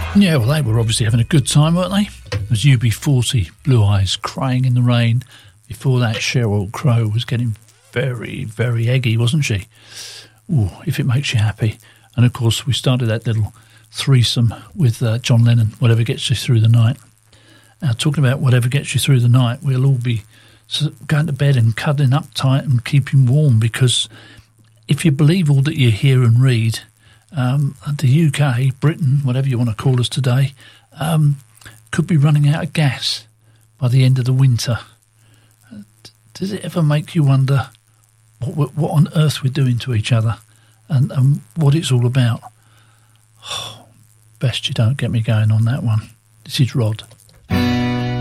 Yeah, well, they were obviously having a good time, weren't they? It was UB40, Blue Eyes, Crying in the Rain. Before that, Sheryl Crow was getting very, very eggy, wasn't she? Ooh, If It Makes You Happy. And, of course, we started that little threesome with John Lennon, Whatever Gets You Through the Night. Now, talking about whatever gets you through the night, we'll all be going to bed and cuddling up tight and keeping warm, because if you believe all that you hear and read, the UK, Britain, whatever you want to call us today, could be running out of gas by the end of the winter. Does it ever make you wonder what on earth we're doing to each other and what it's all about? Oh, best you don't get me going on that one. This is Rod.